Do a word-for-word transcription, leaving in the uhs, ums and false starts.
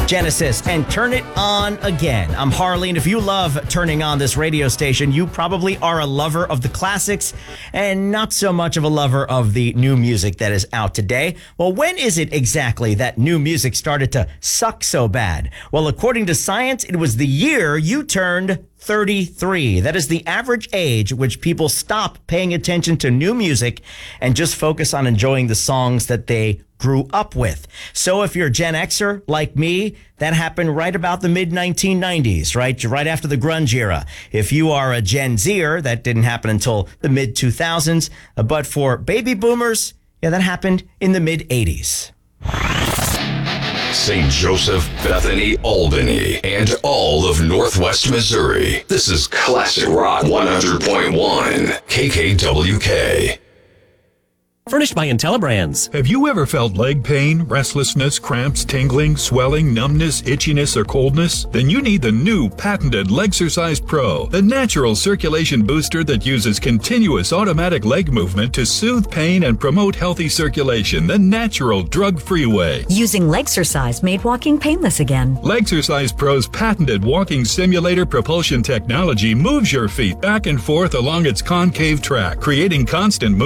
Genesis and Turn It On Again. I'm Harley, and if you love turning on this radio station, you probably are a lover of the classics and not so much of a lover of the new music that is out today. Well, when is it exactly that new music started to suck so bad? Well, according to science, it was the year you turned thirty-three. That is the average age at which people stop paying attention to new music and just focus on enjoying the songs that they grew up with. So if you're a Gen Xer like me, that happened right about the mid nineteen nineties, right? Right after the grunge era. If you are a Gen Zer, that didn't happen until the mid two thousands. But for baby boomers, yeah, that happened in the mid eighties. Saint Joseph, Bethany, Albany, and all of Northwest Missouri. This is Classic Rock one hundred point one, K K W K. Furnished by IntelliBrands. Have you ever felt leg pain, restlessness, cramps, tingling, swelling, numbness, itchiness, or coldness? Then you need the new patented Legsercise Pro, the natural circulation booster that uses continuous automatic leg movement to soothe pain and promote healthy circulation the natural, drug-free way. Using Legsercise made walking painless again. Legsercise Pro's patented walking simulator propulsion technology moves your feet back and forth along its concave track, creating constant movement